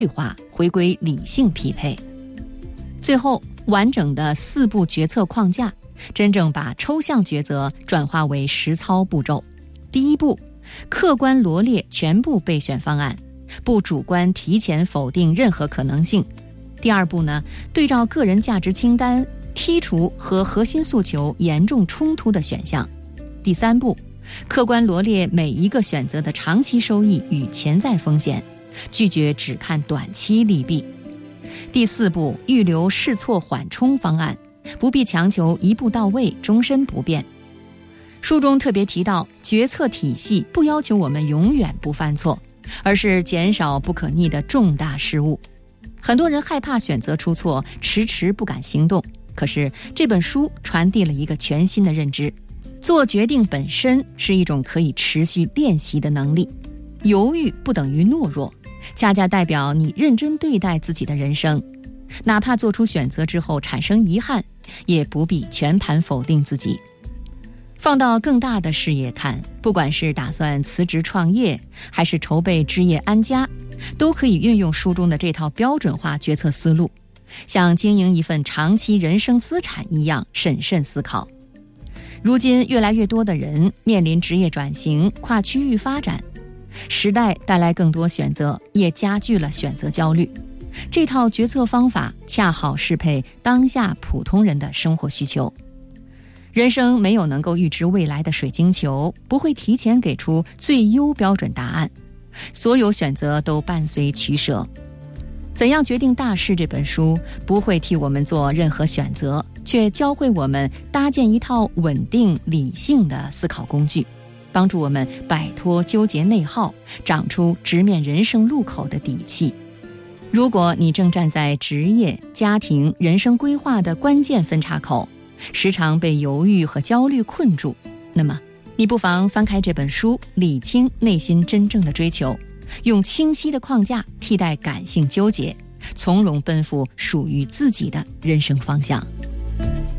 化，回归理性匹配。最后，完整的4步决策框架，真正把抽象抉择转化为实操步骤。第1步，客观罗列全部备选方案，不主观提前否定任何可能性。第2步呢，对照个人价值清单，剔除和核心诉求严重冲突的选项。第3步，客观罗列每一个选择的长期收益与潜在风险，拒绝只看短期利弊。第4步，预留试错缓冲方案，不必强求一步到位，终身不变。书中特别提到，决策体系不要求我们永远不犯错，而是减少不可逆的重大失误。很多人害怕选择出错，迟迟不敢行动。可是这本书传递了一个全新的认知，做决定本身是一种可以持续练习的能力。犹豫不等于懦弱，恰恰代表你认真对待自己的人生。哪怕做出选择之后产生遗憾，也不必全盘否定自己。放到更大的视野看，不管是打算辞职创业，还是筹备置业安家，都可以运用书中的这套标准化决策思路，像经营一份长期人生资产一样审慎思考。如今越来越多的人面临职业转型、跨区域发展，时代带来更多选择，也加剧了选择焦虑。这套决策方法恰好适配当下普通人的生活需求。人生没有能够预知未来的水晶球，不会提前给出最优标准答案，所有选择都伴随取舍。怎样决定大事这本书不会替我们做任何选择，却教会我们搭建一套稳定理性的思考工具，帮助我们摆脱纠结内耗，长出直面人生路口的底气。如果你正站在职业、家庭、人生规划的关键分岔口，时常被犹豫和焦虑困住，那么你不妨翻开这本书，理清内心真正的追求，用清晰的框架替代感性纠结，从容奔赴属于自己的人生方向。